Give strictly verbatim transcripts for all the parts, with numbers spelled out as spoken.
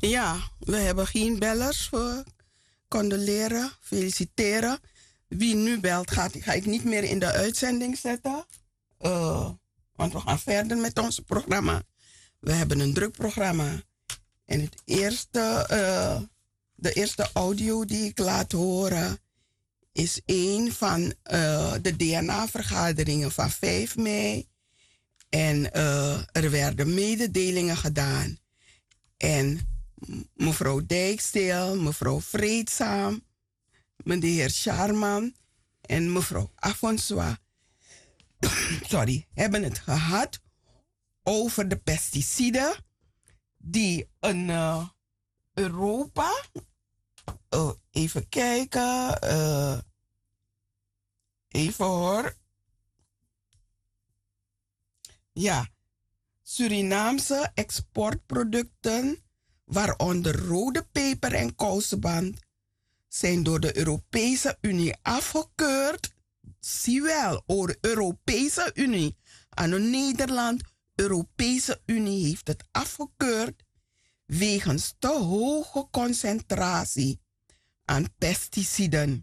Ja, we hebben geen bellers voor condoleren, feliciteren. Wie nu belt, gaat, ga ik niet meer in de uitzending zetten. Uh, want we gaan verder met ons programma. We hebben een druk programma. En het eerste, uh, de eerste audio die ik laat horen is een van uh, de D N A-vergaderingen van vijf mei. En uh, er werden mededelingen gedaan. En mevrouw Dijksteel, mevrouw Vreedzaam, meneer Charman en mevrouw Afonswa sorry, hebben het gehad over de pesticiden die in uh, Europa, uh, even kijken, uh, even hoor, ja, Surinaamse exportproducten, waaronder rode peper en kousenband, zijn door de Europese Unie afgekeurd. Zie wel, door de Europese Unie. Aan Nederland, Europese Unie heeft het afgekeurd wegens te hoge concentratie aan pesticiden.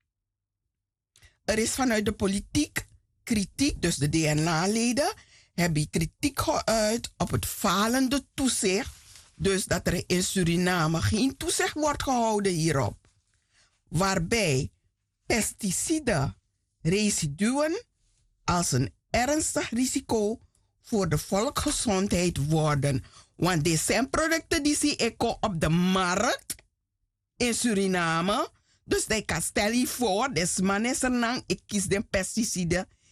Er is vanuit de politiek kritiek, dus de D N A-leden hebben kritiek geuit op het falende toezicht. Dus dat er in Suriname geen toezicht wordt gehouden hierop. Waarbij pesticiden, residuen als een ernstig risico voor de volksgezondheid worden. Want dit zijn producten die zie ik op de markt in Suriname. Dus ik kan stellen voor, deze man is er lang, ik kies de pesticiden